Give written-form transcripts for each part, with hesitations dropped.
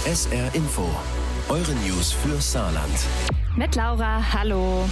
SR Info. Eure News für Saarland. Mit Laura, hallo.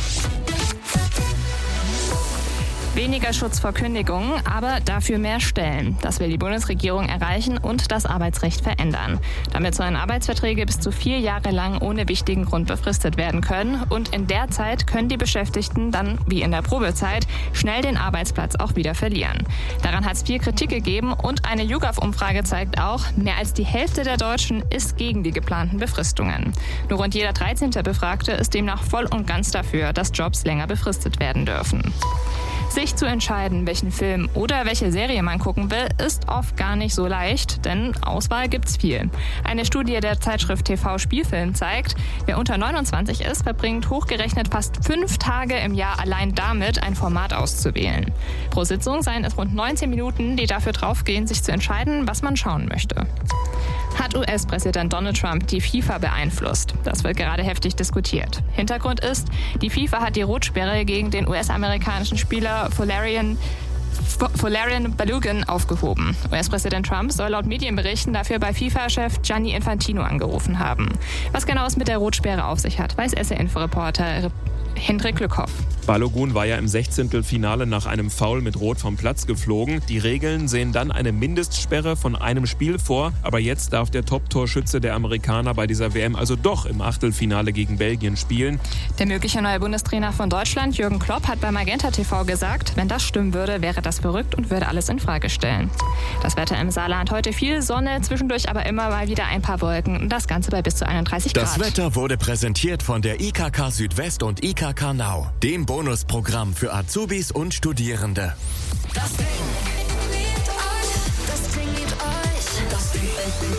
Weniger Schutz vor Kündigungen, aber dafür mehr Stellen. Das will die Bundesregierung erreichen und das Arbeitsrecht verändern. Damit sollen Arbeitsverträge bis zu 4 Jahre lang ohne wichtigen Grund befristet werden können. Und in der Zeit können die Beschäftigten dann, wie in der Probezeit, schnell den Arbeitsplatz auch wieder verlieren. Daran hat es viel Kritik gegeben und eine YouGov-Umfrage zeigt auch, mehr als die Hälfte der Deutschen ist gegen die geplanten Befristungen. Nur rund jeder 13. Befragte ist demnach voll und ganz dafür, dass Jobs länger befristet werden dürfen. Sich zu entscheiden, welchen Film oder welche Serie man gucken will, ist oft gar nicht so leicht, denn Auswahl gibt's viel. Eine Studie der Zeitschrift TV Spielfilm zeigt, wer unter 29 ist, verbringt hochgerechnet fast 5 Tage im Jahr allein damit, ein Format auszuwählen. Pro Sitzung seien es rund 19 Minuten, die dafür draufgehen, sich zu entscheiden, was man schauen möchte. Hat US-Präsident Donald Trump die FIFA beeinflusst? Das wird gerade heftig diskutiert. Hintergrund ist, die FIFA hat die Rotsperre gegen den US-amerikanischen Spieler Folarin Balogun aufgehoben. US-Präsident Trump soll laut Medienberichten dafür bei FIFA-Chef Gianni Infantino angerufen haben. Was genau es mit der Rotsperre auf sich hat, weiß SR-Info-Reporter Hendrik Lückhoff. Balogun war ja im 16. Finale nach einem Foul mit Rot vom Platz geflogen. Die Regeln sehen dann eine Mindestsperre von einem Spiel vor. Aber jetzt darf der Top-Torschütze der Amerikaner bei dieser WM also doch im Achtelfinale gegen Belgien spielen. Der mögliche neue Bundestrainer von Deutschland, Jürgen Klopp, hat bei Magenta TV gesagt, wenn das stimmen würde, wäre das verrückt und würde alles in Frage stellen. Das Wetter im Saarland heute viel Sonne, zwischendurch aber immer mal wieder ein paar Wolken. Das Ganze bei bis zu 31 Grad. Das Wetter wurde präsentiert von der IKK Südwest und IKK Nau, dem Bonusprogramm für Azubis und Studierende. Das Ding liebt euch. Das Ding liebt euch. Das Ding.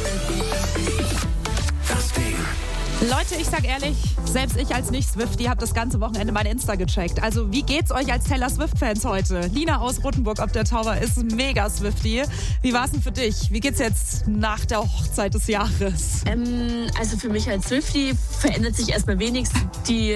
Das Ding. Leute, ich sag ehrlich, selbst ich als Nicht-Swiftie habe das ganze Wochenende mein Insta gecheckt. Also wie geht's euch als Taylor Swift-Fans heute? Lina aus Rothenburg auf der Tauber ist mega Swiftie. Wie war's denn für dich? Wie geht's jetzt nach der Hochzeit des Jahres? Also für mich als Swiftie verändert sich erstmal wenigstens die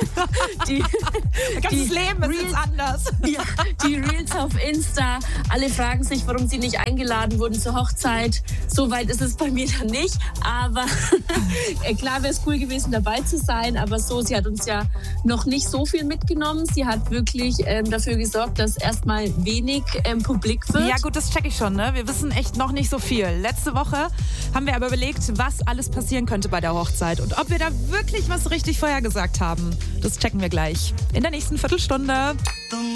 ganzes Leben ist jetzt anders. Ja, die Reels auf Insta. Alle fragen sich, warum sie nicht eingeladen wurden zur Hochzeit. So weit ist es bei mir dann nicht. Aber klar wäre es cool gewesen, dabei zu sein. Aber so, sie hat uns ja noch nicht so viel mitgenommen. Sie hat wirklich dafür gesorgt, dass erstmal wenig publik wird. Ja gut, das check ich schon. Ne? Wir wissen echt noch nicht so viel. Letzte Woche haben wir aber überlegt, was alles passieren könnte bei der Hochzeit. Und ob wir da wirklich was richtig vorhergesagt haben, das checken wir gleich in der nächsten Viertelstunde.